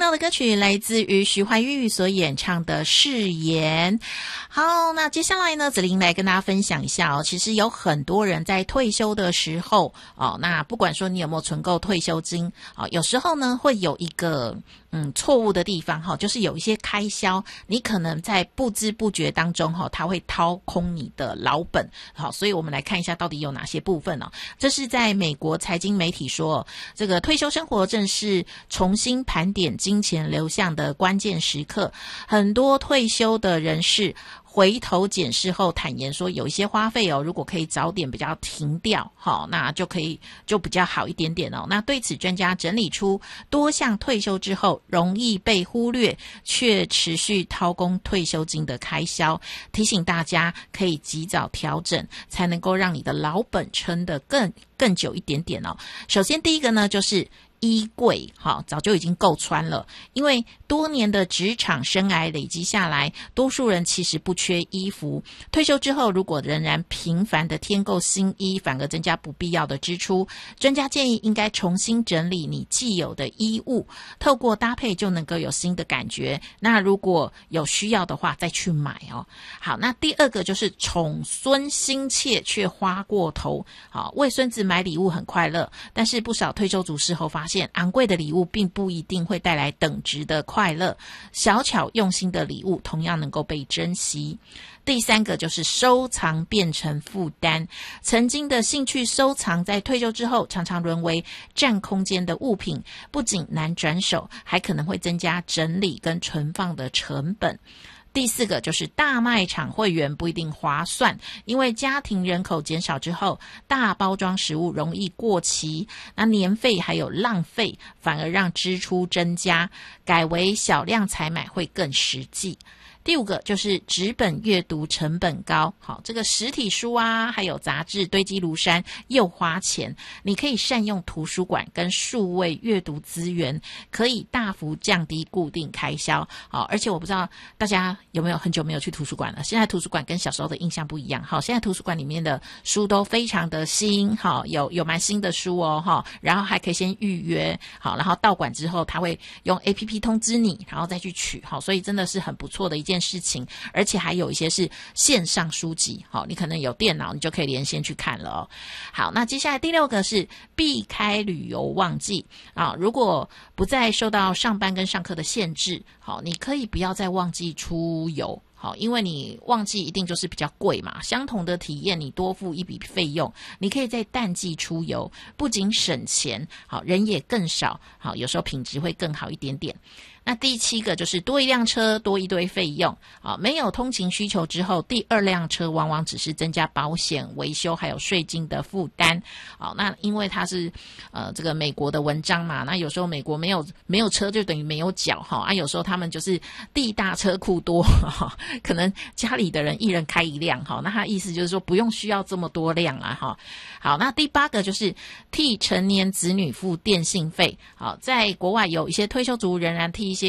到的歌曲来自于徐怀钰所演唱的《誓言》。好，那接下来呢，子琳来跟大家分享一下哦。其实有很多人在退休的时候哦，那不管说你有没有存够退休金哦，有时候呢会有一个错误的地方哈，就是有一些开销，你可能在不知不觉当中哈，它会掏空你的老本。好，所以我们来看一下到底有哪些部分哦。这是在美国财经媒体说，这个退休生活正是重新盘点金钱流向的关键时刻。很多退休的人士回头检视后坦言说，有一些花费哦，如果可以早点比较停掉，好，那就比较好一点点哦。那对此专家整理出多项退休之后容易被忽略却持续掏空退休金的开销，提醒大家可以及早调整，才能够让你的老本撑得更久一点点哦。首先第一个呢，就是衣柜早就已经够穿了，因为多年的职场生涯累积下来，多数人其实不缺衣服。退休之后，如果仍然频繁的添购新衣，反而增加不必要的支出。专家建议应该重新整理你既有的衣物，透过搭配就能够有新的感觉。那如果有需要的话，再去买哦。好，那第二个就是宠孙心切却花过头。好，为孙子买礼物很快乐，但是不少退休族事后发现，昂贵的礼物并不一定会带来等值的快乐，小巧用心的礼物同样能够被珍惜。第三个就是收藏变成负担，曾经的兴趣收藏在退休之后常常沦为占空间的物品，不仅难转手，还可能会增加整理跟存放的成本。第四个就是大卖场会员不一定划算，因为家庭人口减少之后，大包装食物容易过期，那年费还有浪费，反而让支出增加，改为小量采买会更实际。第五个就是纸本阅读成本高，好，这个实体书啊，还有杂志堆积如山，又花钱。你可以善用图书馆跟数位阅读资源，可以大幅降低固定开销。好，而且我不知道大家有没有很久没有去图书馆了，现在图书馆跟小时候的印象不一样。好，现在图书馆里面的书都非常的新，好，有蛮新的书哦，好，然后还可以先预约，好，然后到馆之后他会用 APP 通知你，然后再去取，好，所以真的是很不错的一件事情，而且还有一些是线上书籍，好，你可能有电脑，你就可以连线去看了哦。好，那接下来第六个是避开旅游旺季啊，如果不再受到上班跟上课的限制，好，你可以不要在旺季出游。好，因为你旺季一定就是比较贵嘛，相同的体验你多付一笔费用，你可以在淡季出游，不仅省钱，好，人也更少，好，有时候品质会更好一点点。那第七个就是多一辆车多一堆费用啊，没有通勤需求之后，第二辆车往往只是增加保险、维修还有税金的负担。好，那因为它是这个美国的文章嘛，那有时候美国没有车就等于没有脚哈，有时候他们就是地大车库多哈，可能家里的人一人开一辆哈，那他意思就是说不用需要这么多辆啊哈。好，那第八个就是替成年子女付电信费。好，在国外有一些退休族仍然替一些